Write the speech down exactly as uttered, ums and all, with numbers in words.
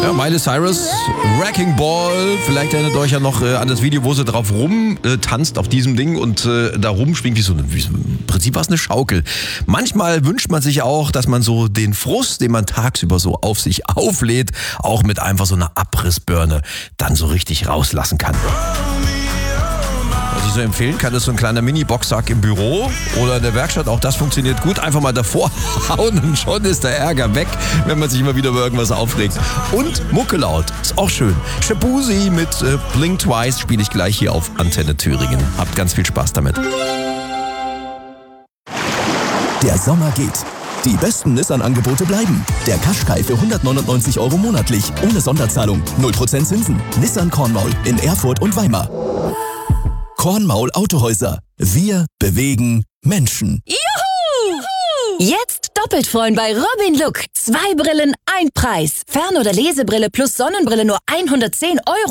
Ja, Miley Cyrus, Wrecking Ball. Vielleicht erinnert euch ja noch äh, an das Video, wo sie drauf rumtanzt äh, auf diesem Ding und äh, da rumschwingt wie so eine, wie so, im Prinzip war es eine Schaukel. Manchmal wünscht man sich auch, dass man so den Frust, den man tagsüber so auf sich auflädt, auch mit einfach so einer Abrissbirne dann so richtig rauslassen kann. Was ich so empfehlen kann, ist so ein kleiner Mini-Boxsack im Büro oder in der Werkstatt. Auch das funktioniert gut. Einfach mal davor hauen und schon ist der Ärger weg, wenn man sich immer wieder über irgendwas aufregt. Und Mucke laut. Ist auch schön. Shabuzi mit äh, Blink Twice spiele ich gleich hier auf Antenne Thüringen. Habt ganz viel Spaß damit. Der Sommer geht. Die besten Nissan-Angebote bleiben. Der Qashqai für hundertneunundneunzig Euro monatlich, ohne Sonderzahlung, null Prozent Zinsen. Nissan Kornmaul in Erfurt und Weimar. Kornmaul Autohäuser. Wir bewegen Menschen. Juhu! Jetzt doppelt freuen bei Robin Look. Zwei Brillen, ein Preis. Fern- oder Lesebrille plus Sonnenbrille nur hundertzehn Euro.